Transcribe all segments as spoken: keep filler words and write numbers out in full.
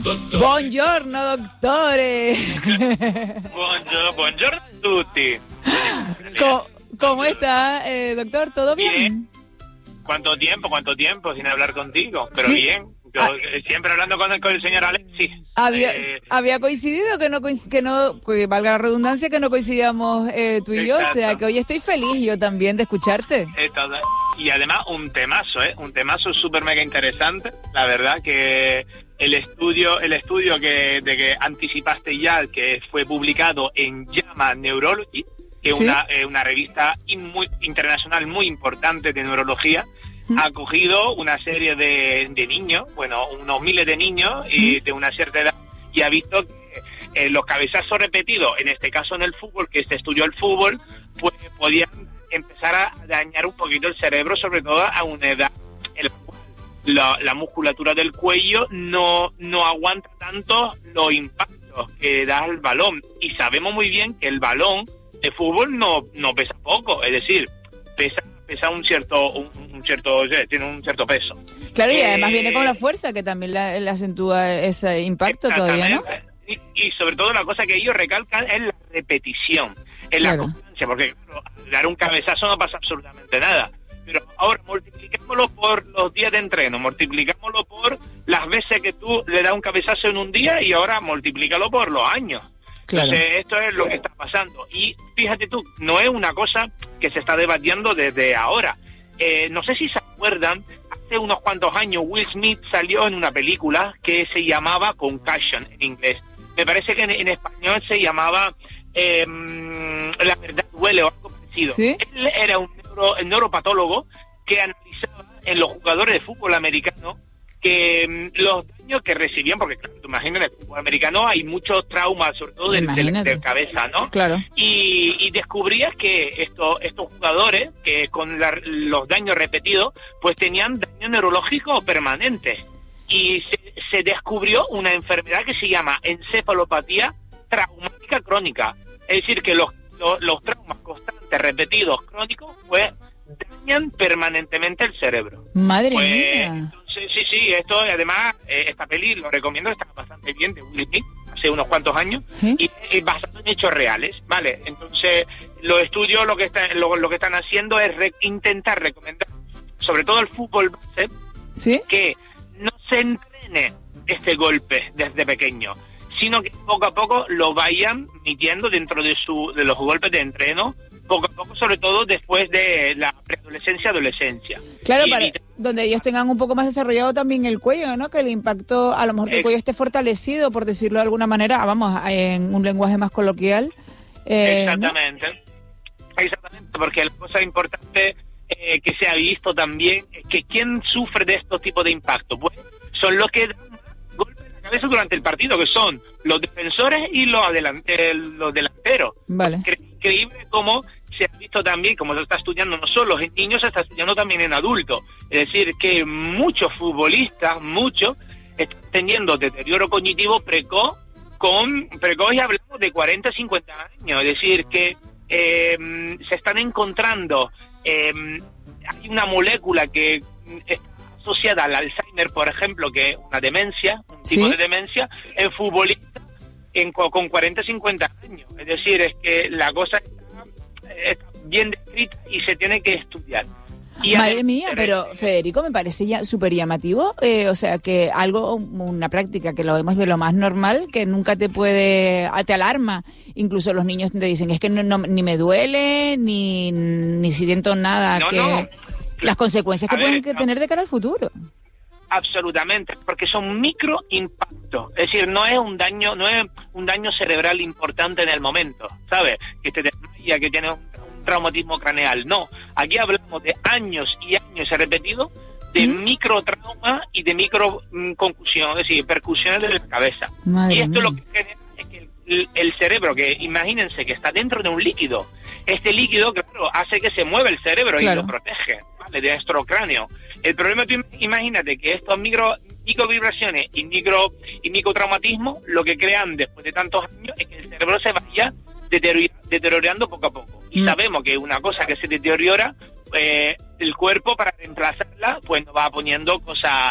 Buongiorno, dottore. Buongiorno, buongiorno a tutti. ¿Cómo, cómo está, eh, doctor? ¿Todo bien? Bien. ¿Cuánto tiempo, cuánto tiempo sin hablar contigo? Pero Sí. bien. Yo Ah. eh, siempre hablando con el, con el señor Alexis. Había, Eh, había coincidido que no, coinc- que no, que valga la redundancia, que no coincidíamos eh, tú y yo, o sea Exacto. que hoy estoy feliz yo también de escucharte. eh, todo- y además un temazo, ¿eh? Un temazo súper mega interesante. La verdad que el estudio, el estudio que de que anticipaste ya, que fue publicado en JAMA Neurology, que es ¿Sí? una, eh, una revista in- muy, internacional muy importante de neurología, ¿Mm? ha cogido una serie de, de niños, bueno, unos miles de niños y de una cierta edad, y ha visto que eh, los cabezazos repetidos, en este caso en el fútbol, que se estudió el fútbol, pues podían empezar a dañar un poquito el cerebro, sobre todo a una edad en la cual la, la musculatura del cuello no, no aguanta tanto los impactos que da el balón. Y sabemos muy bien que el balón de fútbol no, no pesa poco, es decir, pesa pesa un cierto un, un cierto tiene un cierto peso. Claro, y además Eh, viene con la fuerza, que también le la acentúa ese impacto todavía, ¿no? Exactamente. Y, y sobre todo la cosa que ellos recalcan es la repetición, es la Claro. constancia, porque claro, al dar un cabezazo no pasa absolutamente nada. Pero ahora multiplicámoslo por los días de entreno, multiplicámoslo por las veces que tú le das un cabezazo en un día y ahora multiplícalo por los años. Claro. Entonces, esto es lo que está pasando. Y fíjate tú, no es una cosa que se está debatiendo desde ahora. Eh, no sé si se acuerdan, hace unos cuantos años Will Smith salió en una película que se llamaba Concussion en inglés. Me parece que en, en español se llamaba eh, La verdad duele o algo parecido. ¿Sí? Él era un neuro, neuropatólogo que analizaba en los jugadores de fútbol americano que mm, los daños que recibían, porque claro, tú imaginas, en el fútbol americano hay muchos traumas, sobre todo del, del, Imagínate. del cabeza, ¿no? Claro. Y, y descubrías que esto, estos jugadores, que con la- los daños repetidos, pues tenían daño neurológico permanente. Y se, se descubrió una enfermedad que se llama encefalopatía traumática crónica. Es decir, que los, los, los traumas constantes, repetidos, crónicos, pues dañan permanentemente el cerebro. Madre Pues, mía. entonces, sí, sí, esto además, eh, esta peli, lo recomiendo, está bastante bien, de Will Smith, hace unos cuantos años, ¿Sí? y es basado en hechos reales, ¿vale? Entonces, los estudios lo que, está, lo, lo que están haciendo es re- intentar recomendar, sobre todo el fútbol base, ¿Sí? que no se entrene este golpe desde pequeño, sino que poco a poco lo vayan metiendo dentro de su de los golpes de entreno, poco a poco, sobre todo después de la preadolescencia, adolescencia. Claro, Y para evita- donde ellos tengan un poco más desarrollado también el cuello, ¿no? Que el impacto, a lo mejor que el Eh, cuello esté fortalecido, por decirlo de alguna manera, vamos, en un lenguaje más coloquial. eh, ¿no? Exactamente. Exactamente, porque la cosa importante eh, que se ha visto también es que ¿quién sufre de estos tipos de impactos? Pues son los que dan golpes en la cabeza durante el partido, que son los defensores y los, adelan- eh, los delanteros. Vale. Es increíble cómo se ha visto también, como se está estudiando no solo en niños, se está estudiando también en adultos. Es decir, que muchos futbolistas, muchos, están teniendo deterioro cognitivo precoz, con precoz y hablamos de cuarenta, cincuenta años. Es decir, que eh, se están encontrando, eh, hay una molécula que está asociada al Alzheimer, por ejemplo, que es una demencia, un tipo ¿Sí? de demencia, en futbolistas en, con cuarenta, cincuenta años. Es decir, es que la cosa está, está bien descrita y se tiene que estudiar. Y Madre además, mía, pero Federico, me parece ya súper llamativo, eh, o sea, que algo, una práctica que lo vemos de lo más normal, que nunca te puede, te alarma. Incluso los niños te dicen, es que no, no- ni me duele, ni, ni siento nada, No, que no. las consecuencias que A ver, pueden que no. tener de cara al futuro. absolutamente, porque son microimpactos. Es decir, no es un daño, no es un daño cerebral importante en el momento, ¿sabes? Que te desmaya, que tienes un, un traumatismo craneal. No, aquí hablamos de años y años repetidos de ¿Mm? microtrauma y de micro mm, concusión, es decir, percusiones de la cabeza. Madre y esto mía. lo que genera es que el, el cerebro, que imagínense que está dentro de un líquido, este líquido, claro, hace que se mueva el cerebro Claro. y lo protege, ¿vale? De nuestro cráneo. El problema, tú imagínate que estos micro microvibraciones y micro y microtraumatismos lo que crean después de tantos años es que el cerebro se vaya deterior- deteriorando poco a poco. Y Mm. sabemos que una cosa que se deteriora, eh, el cuerpo para reemplazarla, pues nos va poniendo cosas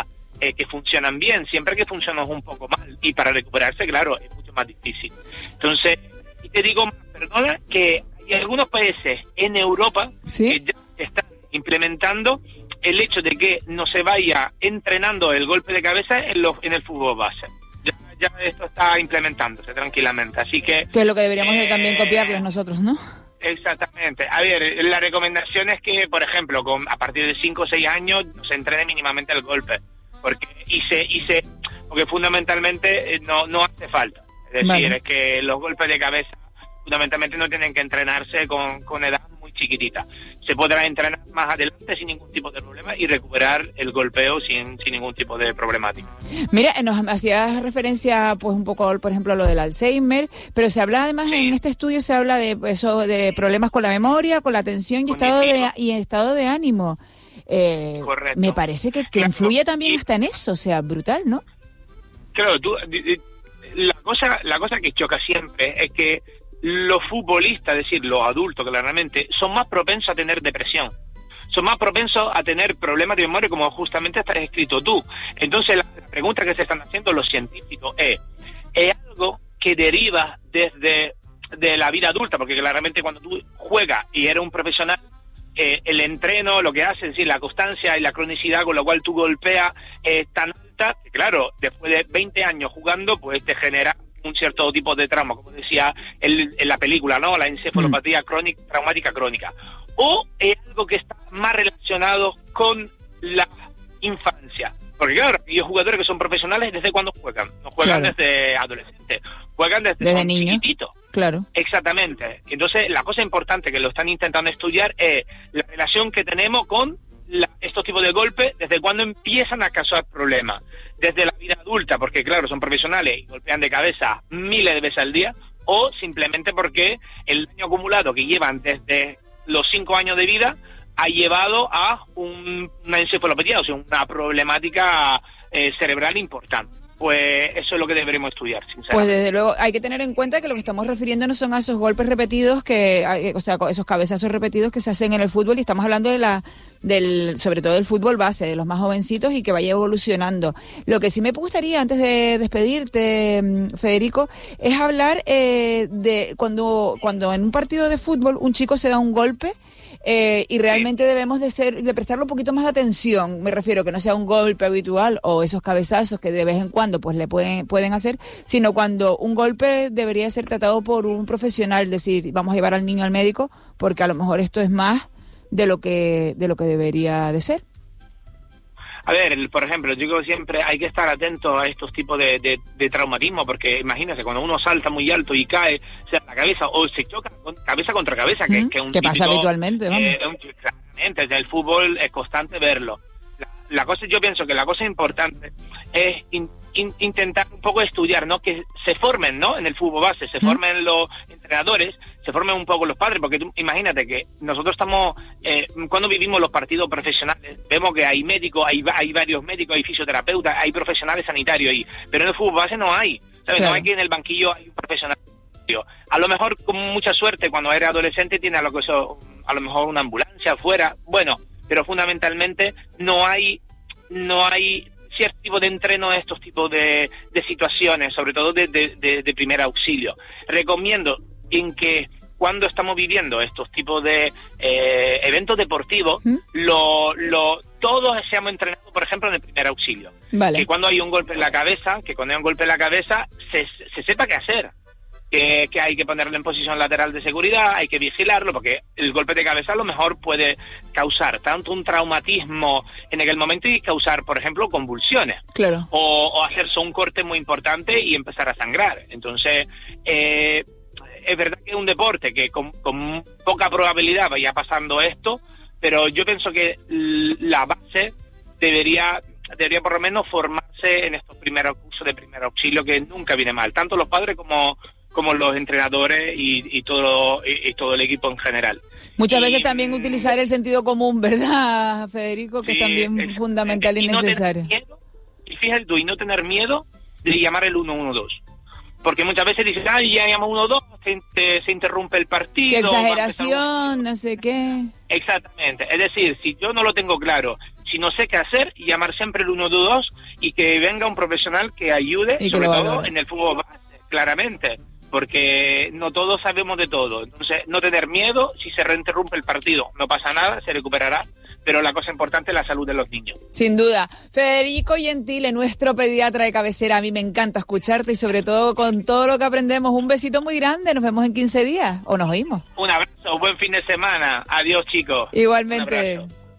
eh, que funcionan bien, siempre que funcionan un poco mal. Y para recuperarse, claro, es mucho más difícil. Entonces, y te digo, perdona, que hay algunos países en Europa ¿Sí? que ya están implementando el hecho de que no se vaya entrenando el golpe de cabeza en, los, en el fútbol base. Ya, ya esto está implementándose tranquilamente, así que... Que es lo que deberíamos eh, de también copiarles nosotros, ¿no? Exactamente. A ver, la recomendación es que, por ejemplo, con, a partir de cinco o seis años se entrene mínimamente el golpe, porque y se, y se, porque fundamentalmente no, no hace falta. Es decir, vale. es que los golpes de cabeza fundamentalmente no tienen que entrenarse con, con edad muy chiquitita. Se podrá entrenar más adelante sin ningún tipo de problema y recuperar el golpeo sin, sin ningún tipo de problemática. Mira, nos hacías referencia pues un poco, por ejemplo, a lo del Alzheimer, pero se habla además sí. en este estudio se habla de eso, de problemas con la memoria, con la atención y estado de, y estado de ánimo. Eh, Correcto. Me parece que, que claro, influye también y, hasta en eso, o sea, brutal, ¿no? Claro, tú, la cosa, la cosa que choca siempre es que los futbolistas, es decir, los adultos claramente, son más propensos a tener depresión, son más propensos a tener problemas de memoria, como justamente estás escrito tú. Entonces la, la pregunta que se están haciendo los científicos es, ¿es algo que deriva desde de la vida adulta? Porque claramente cuando tú juegas y eres un profesional, eh, el entreno, lo que hace, es decir, la constancia y la cronicidad con la cual tú golpeas es tan alta, que claro, después de veinte años jugando, pues te genera un cierto tipo de trauma, como decía el, en la película, ¿no? La encefalopatía mm. crónica, traumática crónica. O es algo que está más relacionado con la infancia. Porque claro, aquellos jugadores que son profesionales, ¿desde cuándo juegan? No juegan claro. desde adolescentes, juegan desde, desde niño. chiquititos. Claro. Exactamente. Entonces, la cosa importante que lo están intentando estudiar es la relación que tenemos con la, estos tipos de golpes, desde cuándo empiezan a causar problemas. Desde la vida adulta, porque claro, son profesionales y golpean de cabeza miles de veces al día, o simplemente porque el daño acumulado que llevan desde los cinco años de vida ha llevado a un, una encefalopatía, o sea, una problemática eh, cerebral importante. Pues eso es lo que deberemos estudiar, sinceramente. Pues desde luego hay que tener en cuenta que lo que estamos refiriéndonos son a esos golpes repetidos, que, o sea, esos cabezazos repetidos que se hacen en el fútbol, y estamos hablando de la, del, sobre todo del fútbol base, de los más jovencitos, y que vaya evolucionando. Lo que sí me gustaría, antes de despedirte, Federico, es hablar eh, de cuando, cuando en un partido de fútbol un chico se da un golpe. Eh, y realmente debemos de ser de prestarle un poquito más de atención. Me refiero que no sea un golpe habitual o esos cabezazos que de vez en cuando pues le pueden pueden hacer, sino cuando un golpe debería ser tratado por un profesional, decir, vamos a llevar al niño al médico porque a lo mejor esto es más de lo que de lo que debería de ser. A ver, por ejemplo, digo siempre hay que estar atento a estos tipos de, de, de traumatismo, porque imagínate, cuando uno salta muy alto y cae, o sea, la cabeza, o se choca con, cabeza contra cabeza, que, ¿Mm? que es un ¿Qué típico, pasa habitualmente? Vamos. Eh, un, claramente, desde el fútbol es constante verlo. La, la cosa, yo pienso que la cosa importante es in, in, intentar un poco estudiar, ¿no? Que se formen, ¿no? En el fútbol base, se ¿Mm? formen los entrenadores, se formen un poco los padres, porque tú imagínate que nosotros estamos, eh, cuando vivimos los partidos profesionales, vemos que hay médicos, hay, hay varios médicos, hay fisioterapeutas, hay profesionales sanitarios ahí, pero en el fútbol base no hay, ¿sabes? Claro. No hay que en el banquillo hay un profesional. A lo mejor con mucha suerte cuando eres adolescente tiene a lo, que eso, a lo mejor una ambulancia afuera, bueno, pero fundamentalmente no hay, no hay cierto tipo de entreno a estos tipos de, de situaciones, sobre todo de, de, de, de primer auxilio. Recomiendo en que cuando estamos viviendo estos tipos de eh, eventos deportivos, ¿Mm? lo, lo, todos seamos entrenados, por ejemplo, en el primer auxilio. Vale. Que cuando hay un golpe en la cabeza, que cuando hay un golpe en la cabeza, se, se sepa qué hacer. Que, que hay que ponerlo en posición lateral de seguridad, hay que vigilarlo, porque el golpe de cabeza a lo mejor puede causar tanto un traumatismo en aquel momento y causar, por ejemplo, convulsiones. Claro. O, o hacerse un corte muy importante y empezar a sangrar. Entonces, eh, es verdad que es un deporte que con, con poca probabilidad vaya pasando esto, pero yo pienso que la base debería debería por lo menos formarse en estos primeros cursos de primer auxilio, que nunca viene mal, tanto los padres como como los entrenadores y, y todo y, y todo el equipo en general. Muchas y, veces también utilizar el sentido común, ¿verdad, Federico? Que sí, es también es, fundamental y, y necesario. No miedo, y fíjate tú, y no tener miedo de llamar el uno uno dos. Porque muchas veces dices, ay, ya llamo uno dos, se, se interrumpe el partido. Qué exageración, no sé qué. Exactamente. Es decir, si yo no lo tengo claro, si no sé qué hacer, llamar siempre el uno dos y que venga un profesional que ayude, y sobre que todo valore. en el fútbol base, claramente, porque no todos sabemos de todo. Entonces, no tener miedo, si se reinterrumpe el partido, no pasa nada, se recuperará, pero la cosa importante es la salud de los niños. Sin duda. Federico Gentile, nuestro pediatra de cabecera, a mí me encanta escucharte y sobre todo con todo lo que aprendemos. Un besito muy grande, nos vemos en quince días, o nos oímos. Un abrazo, buen fin de semana, adiós chicos. Igualmente. Un abrazo.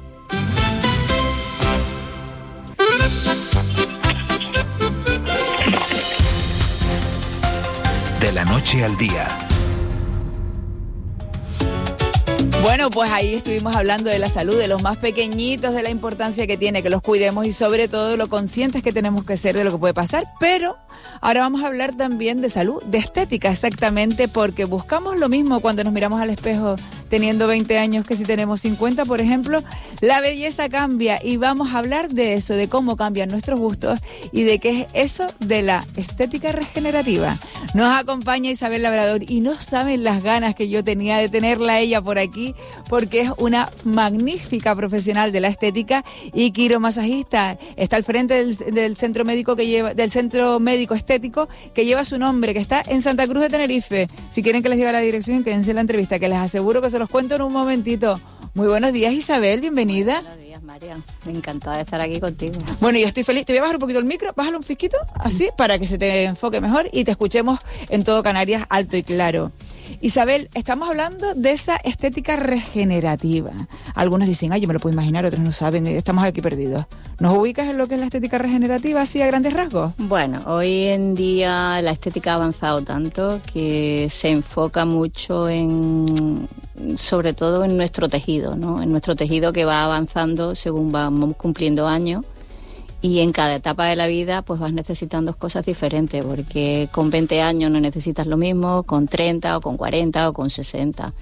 De la noche al día. Bueno, pues ahí estuvimos hablando de la salud de los más pequeñitos, de la importancia que tiene que los cuidemos y sobre todo lo conscientes que tenemos que ser de lo que puede pasar. Pero ahora vamos a hablar también de salud, de estética exactamente, porque buscamos lo mismo cuando nos miramos al espejo teniendo veinte años que si tenemos cincuenta, por ejemplo. La belleza cambia y vamos a hablar de eso, de cómo cambian nuestros gustos y de qué es eso de la estética regenerativa. Nos acompaña Isabel Labrador y no saben las ganas que yo tenía de tenerla a ella por aquí, porque es una magnífica profesional de la estética y quiromasajista. Está al frente del, del centro médico que lleva, del centro médico estético que lleva su nombre, que está en Santa Cruz de Tenerife. Si quieren que les diga la dirección, quédense en la entrevista, que les aseguro que se los cuento en un momentito. Muy buenos días, Isabel, bienvenida. Buenos días, María. Encantada de estar aquí contigo. Bueno, yo estoy feliz. Te voy a bajar un poquito el micro, bájalo un fisquito, así, para que se te enfoque mejor y te escuchemos en todo Canarias alto y claro. Isabel, estamos hablando de esa estética regenerativa. Algunos dicen, ay, yo me lo puedo imaginar, otros no saben, estamos aquí perdidos. ¿Nos ubicas en lo que es la estética regenerativa, así a grandes rasgos? Bueno, hoy en día la estética ha avanzado tanto que se enfoca mucho en, sobre todo en nuestro tejido, ¿no? En nuestro tejido que va avanzando según vamos cumpliendo años. Y en cada etapa de la vida pues vas necesitando cosas diferentes, porque con veinte años no necesitas lo mismo, con treinta o con cuarenta o con sesenta.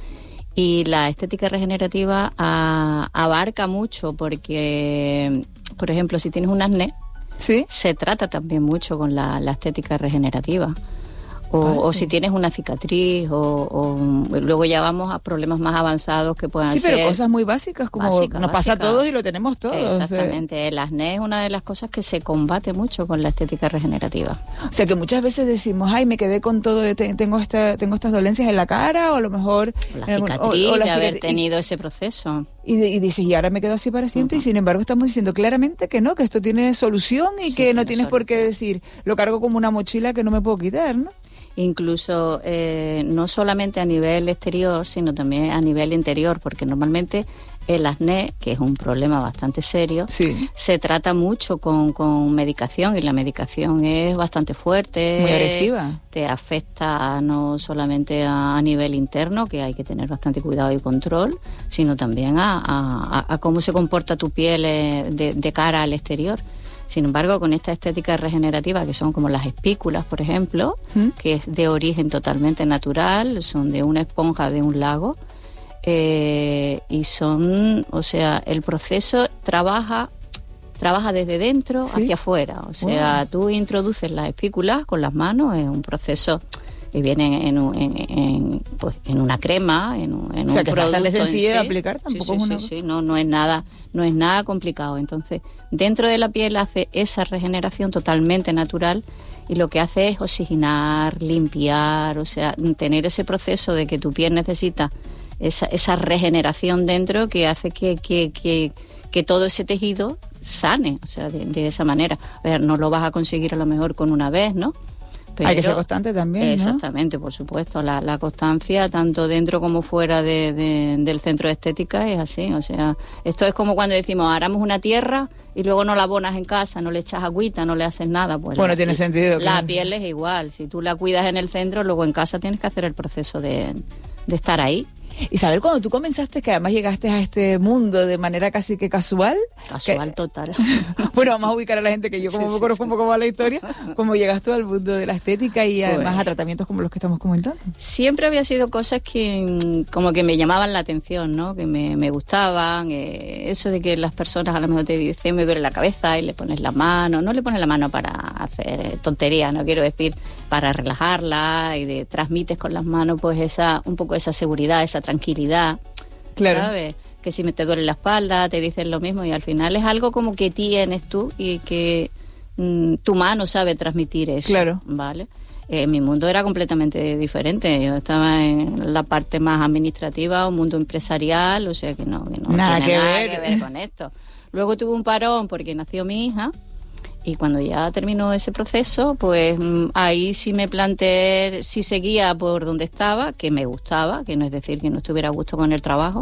Y la estética regenerativa a, abarca mucho porque, por ejemplo, si tienes un acné, ¿sí? Se trata también mucho con la, la estética regenerativa. O, vale. o si tienes una cicatriz, o, o luego ya vamos a problemas más avanzados que puedan ser... Sí, pero ser cosas muy básicas, como básica, nos básica. pasa a todos y lo tenemos todos. Exactamente. O sea. El acné es una de las cosas que se combate mucho con la estética regenerativa. O sea, que muchas veces decimos, ay, me quedé con todo, tengo esta, tengo estas dolencias en la cara, o a lo mejor... La cicatriz o, o la de haber cicatriz, tenido y, ese proceso. Y, y dices, y ahora me quedo así para siempre, uh-huh. Y sin embargo estamos diciendo claramente que no, que esto tiene solución y sí, que no tienes solución. Por qué decir, lo cargo como una mochila que no me puedo quitar, ¿no? Incluso eh, no solamente a nivel exterior, sino también a nivel interior, porque normalmente el acné, que es un problema bastante serio, sí. Se trata mucho con, con medicación y la medicación es bastante fuerte. Muy agresiva. Te afecta no solamente a, a nivel interno, que hay que tener bastante cuidado y control, sino también a, a, a cómo se comporta tu piel de, de cara al exterior. Sin embargo, con esta estética regenerativa, que son como las espículas, por ejemplo, ¿Mm? Que es de origen totalmente natural, son de una esponja de un lago, eh, y son, o sea, el proceso trabaja, trabaja desde dentro ¿sí? Hacia afuera. O sea, wow. Tú introduces las espículas con las manos, es un proceso que viene en, en, en, en, pues, en una crema, en un, en o sea, un que producto es bastante sencillo sí. de aplicar, tampoco sí, sí, es una... sí, sí, no, no es nada, no es nada complicado. Entonces, dentro de la piel hace esa regeneración totalmente natural y lo que hace es oxigenar, limpiar, o sea, tener ese proceso de que tu piel necesita esa, esa regeneración dentro que hace que, que, que, que todo ese tejido sane, o sea, de, de esa manera. A ver, no lo vas a conseguir a lo mejor con una vez, ¿no? Pero, hay que ser constante también, ¿no? Exactamente, por supuesto. La, la constancia, tanto dentro como fuera de, de, del centro de estética, es así. O sea, esto es como cuando decimos, aramos una tierra y luego no la abonas en casa, no le echas agüita, no le haces nada. Pues bueno, la, tiene sentido. La claro. piel es igual. Si tú la cuidas en el centro, luego en casa tienes que hacer el proceso de, de estar ahí. Isabel, cuando tú comenzaste, que además llegaste a este mundo de manera casi que casual. Casual que, total. Bueno, vamos a ubicar a la gente que yo como sí, me sí, conozco sí. un poco más la historia, cómo llegaste al mundo de la estética y además bueno. a tratamientos como los que estamos comentando. Siempre había sido cosas que como que me llamaban la atención, ¿no? Que me, me gustaban. Eh, eso de que las personas a lo mejor te dicen, me duele la cabeza y le pones la mano. No le pones la mano para hacer tonterías, no quiero decir, para relajarla y de, transmites con las manos pues esa un poco esa seguridad, esa tranquilidad, claro. ¿sabes? que si me te duele la espalda, te dicen lo mismo, y al final es algo como que tienes tú y que mm, tu mano sabe transmitir eso. Claro. ¿Vale? Eh, mi mundo era completamente diferente. Yo estaba en la parte más administrativa, un mundo empresarial, o sea que no, que no nada, tiene que, nada ver. que ver con esto. Luego tuve un parón porque nació mi hija. Y cuando ya terminó ese proceso, pues ahí sí me planteé si seguía por donde estaba, que me gustaba, que no es decir que no estuviera a gusto con el trabajo,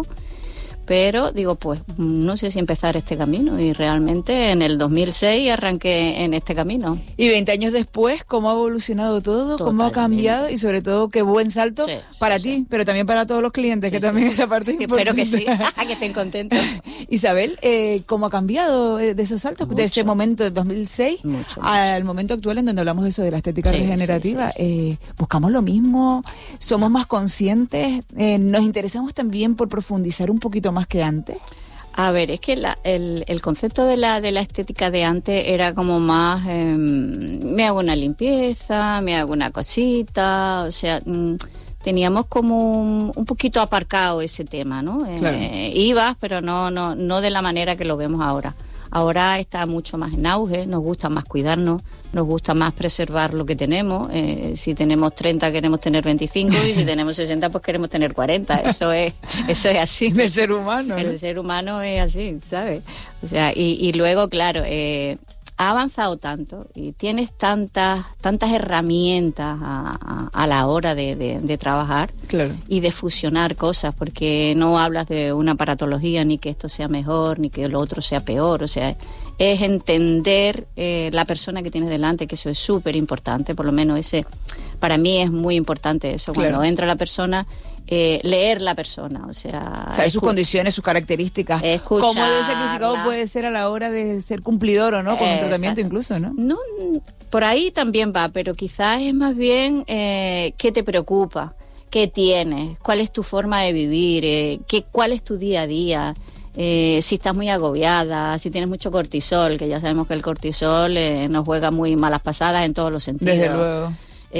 pero digo, pues no sé si empezar este camino, y realmente en el dos mil seis arranqué en este camino. Y veinte años después, ¿cómo ha evolucionado todo? ¿Cómo ha cambiado? Y sobre todo, qué buen salto sí, sí, para sí. ti, pero también para todos los clientes, sí, que también sí, esa parte es Espero importante. que sí, que estén contentos. Isabel, eh, ¿cómo ha cambiado de esos saltos? Mucho. De ese momento de dos mil seis mucho, al mucho. momento actual en donde hablamos de eso, de la estética sí, regenerativa. Sí, sí, sí. Eh, ¿Buscamos lo mismo? ¿Somos más conscientes? Eh, ¿Nos interesamos también por profundizar un poquito más que antes? A ver, es que la, el, el concepto de la de la estética de antes era como más, eh, me hago una limpieza, me hago una cosita, o sea, mm, teníamos como un, un poquito aparcado ese tema, ¿no? Claro. Eh, ibas, pero no, no, no de la manera que lo vemos ahora. Ahora está mucho más en auge, nos gusta más cuidarnos, nos gusta más preservar lo que tenemos. Eh, si tenemos treinta queremos tener veinticinco y si tenemos sesenta pues queremos tener cuarenta. Eso es, eso es así. El ser humano, ¿no? El ser humano es así, ¿sabes? O sea, y, y luego, claro, eh, ha avanzado tanto y tienes tantas tantas herramientas a, a, a la hora de, de, de trabajar, claro, y de fusionar cosas, porque no hablas de una aparatología ni que esto sea mejor ni que lo otro sea peor, o sea, es entender eh, la persona que tienes delante, que eso es súper importante, por lo menos ese, para mí es muy importante eso, claro, cuando entra la persona. Eh, leer la persona, o sea... Saber sus condiciones, sus características. Cómo de sacrificado puede ser a la hora de ser cumplidor o no, con un tratamiento incluso, ¿no? No, por ahí también va, pero quizás es más bien eh, qué te preocupa, qué tienes, cuál es tu forma de vivir, eh, qué, cuál es tu día a día, eh, si estás muy agobiada, si tienes mucho cortisol, que ya sabemos que el cortisol eh, nos juega muy malas pasadas en todos los sentidos. Desde luego.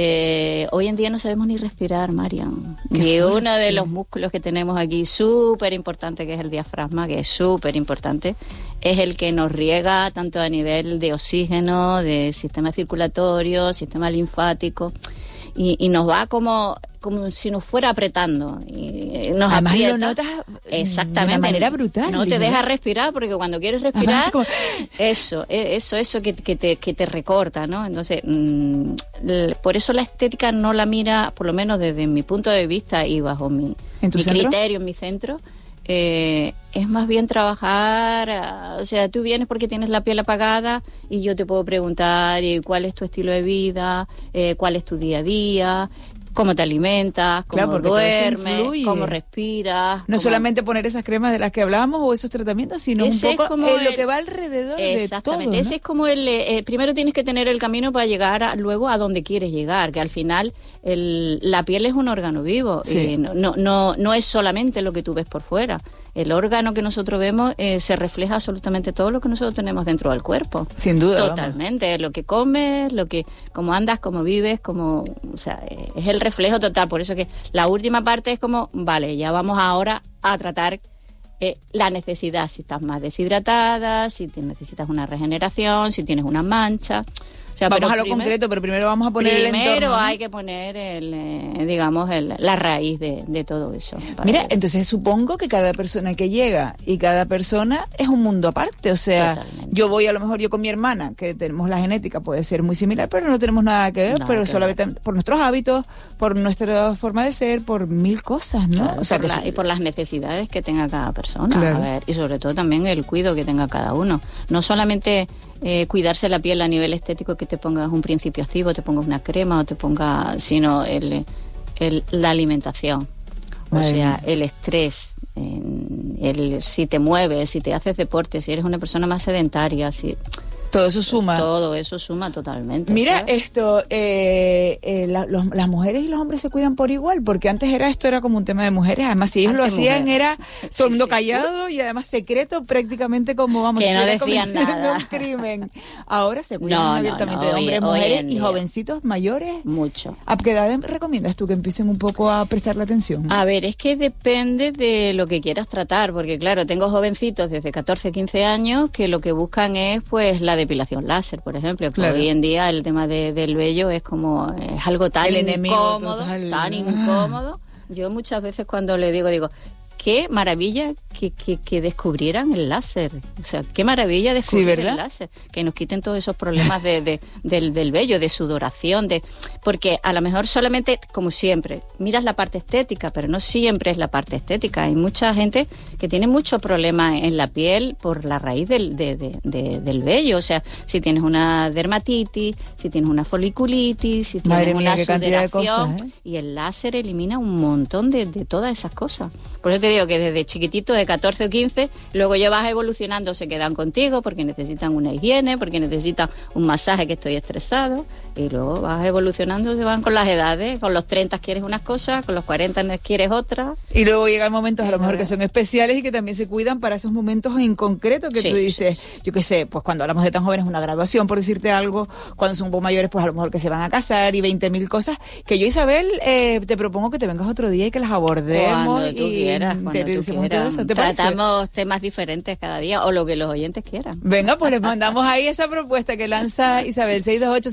Eh, hoy en día no sabemos ni respirar, Marian. Y uno de los músculos que tenemos aquí súper importante, que es el diafragma, que es súper importante, es el que nos riega tanto a nivel de oxígeno, de sistema circulatorio, sistema linfático, y, y nos va como, como si nos fuera apretando. Y nos Además aprieta. lo notas exactamente, de una manera brutal. No te deja respirar, porque cuando quieres respirar, como... eso, eso, eso que, que, te, que te recorta, ¿no? Entonces, mmm, por eso la estética no la mira, por lo menos desde mi punto de vista y bajo mi, ¿En tu mi centro? criterio, en mi centro, eh, es más bien trabajar, o sea, tú vienes porque tienes la piel apagada y yo te puedo preguntar eh, cuál es tu estilo de vida, eh, cuál es tu día a día, cómo te alimentas, cómo claro, duermes, cómo respiras. No cómo... solamente poner esas cremas de las que hablábamos o esos tratamientos, sino ese un poco es como en el... lo que va alrededor de todo, ¿no? Ese es como el... Eh, primero tienes que tener el camino para llegar a, luego a donde quieres llegar, que al final el, la piel es un órgano vivo, sí. y no, no, no, no es solamente lo que tú ves por fuera. El órgano que nosotros vemos eh, se refleja absolutamente todo lo que nosotros tenemos dentro del cuerpo. Sin duda. Totalmente. Vamos. Lo que comes, lo que, cómo andas, cómo vives, cómo, o sea, es el reflejo total. Por eso que la última parte es como, vale, ya vamos ahora a tratar eh, la necesidad. Si estás más deshidratada, si te necesitas una regeneración, si tienes una mancha. O sea, vamos pero a lo primero, concreto, pero primero vamos a poner el entorno. Primero hay que poner, el, eh, digamos, el, la raíz de, de todo eso. Mira, ver. Entonces supongo que cada persona que llega y cada persona es un mundo aparte. O sea, totalmente. Yo voy a lo mejor yo con mi hermana, que tenemos la genética, puede ser muy similar, pero no tenemos nada que ver, nada pero que solamente ver. Por nuestros hábitos, por nuestra forma de ser, por mil cosas, ¿no? Claro, o sea, por que la, eso... Y por las necesidades que tenga cada persona. Claro. A ver, y sobre todo también el cuidado que tenga cada uno. No solamente... Eh, cuidarse la piel a nivel estético, que te pongas un principio activo, te pongas una crema o te pongas, sino el, el, la alimentación, o Ay. sea, el estrés, el, si te mueves, si te haces deporte, si eres una persona más sedentaria, si Todo eso suma. Todo eso suma totalmente. Mira, ¿sabes? esto, eh, eh, la- los- las mujeres y los hombres se cuidan por igual, porque antes era esto era como un tema de mujeres, además si ellos Antes lo hacían mujer. era todo el Sí, mundo sí. callado y además secreto, prácticamente como vamos Que no estuviera decían cometiendo nada. un crimen. Ahora se cuidan No, no, abiertamente no, de hoy- hombres, hoy mujeres en y día. jovencitos mayores. Mucho. ¿A qué edad recomiendas tú que empiecen un poco a prestarle atención? A ver, es que depende de lo que quieras tratar, porque claro, tengo jovencitos desde catorce, quince años que lo que buscan es pues la depilación láser, por ejemplo, que Claro. hoy en día el tema de- del vello es como, es algo tan El enemigo incómodo, total. tan incómodo. Yo muchas veces cuando le digo, digo, qué maravilla que, que, que descubrieran el láser. O sea, qué maravilla descubrir ¿verdad? el láser. Que nos quiten todos esos problemas de, de- del, del vello, de sudoración, de porque a lo mejor solamente, como siempre, miras la parte estética, pero no siempre es la parte estética. Hay mucha gente que tiene muchos problemas en la piel por la raíz del, de- de- de- del vello. O sea, si tienes una dermatitis, si tienes una foliculitis, si tienes Madre mía, una qué cantidad de sudoración, cosas, ¿eh? y el láser elimina un montón de, de todas esas cosas. Por eso te digo que desde chiquitito, de catorce o quince, luego ya vas evolucionando, se quedan contigo porque necesitan una higiene, porque necesitan un masaje que estoy estresado, y luego vas evolucionando, se van con las edades. Con los treinta quieres unas cosas, con los cuarenta quieres otras. Y luego llegan momentos a lo mejor que son especiales y que también se cuidan para esos momentos en concreto que Sí, tú dices, sí, sí. yo qué sé, pues cuando hablamos de tan jóvenes una graduación, por decirte algo, cuando son un poco mayores, pues a lo mejor que se van a casar y veinte mil cosas, que yo, Isabel, eh, te propongo que te vengas otro día y que las abordemos. Cuando tú y quieras, te cuando tú decimos todo quieras. eso, ¿te parece? Tratamos temas diferentes cada día, o lo que los oyentes quieran. Venga, pues les mandamos ahí esa propuesta que lanza Isabel, seis dos ocho